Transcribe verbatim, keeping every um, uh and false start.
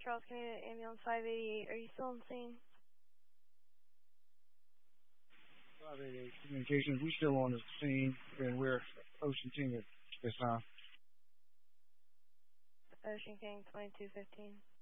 Charles County Ambulance five eighty-eight. Are you still on scene? five eighty-eight Communications. We still on the scene, and we're Ocean King at this time. Ocean King twenty-two fifteen.